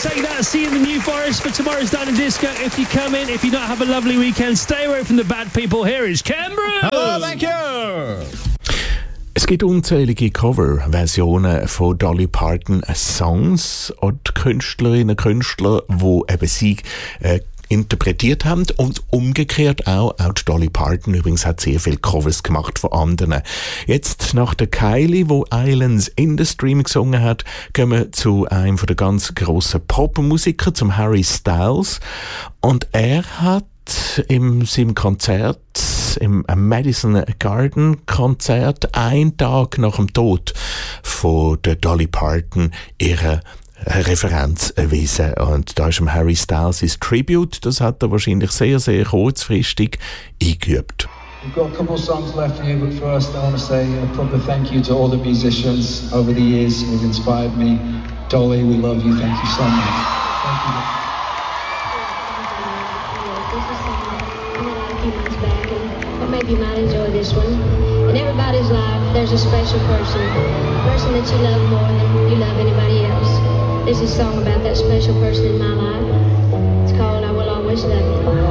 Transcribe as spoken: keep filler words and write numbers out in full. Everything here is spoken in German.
take that. See you in the New Forest for tomorrow's Down in Disco. If you come in, if you don't have a lovely weekend, stay away from the bad people. Here is Cameron. Hello, thank you. Es gibt unzählige Coverversionen von Dolly Parton Songs und Künstlerinnen und Künstler, die eben sie äh, interpretiert haben und umgekehrt auch, auch die Dolly Parton übrigens hat sehr viele Covers gemacht von anderen. Jetzt nach der Kylie, wo Islands in the Stream gesungen hat, gehen wir zu einem von der ganz grossen Popmusiker, zum Harry Styles, und er hat in seinem Konzert, im Madison Garden Konzert, einen Tag nach dem Tod von der Dolly Parton ihre Referenz erwiesen. Und da ist im Harry Styles sein Tribute, das hat er wahrscheinlich sehr, sehr kurzfristig eingeübt. We've got a couple of songs left here, but first I want to say a proper thank you to all the musicians over the years who've inspired me. Dolly, we love you. Thank you so much. Thank you. Maybe you might enjoy this one. In everybody's life, there's a special person, a person that you love more than you love anybody else. This is a song about that special person in my life. It's called I Will Always Love You.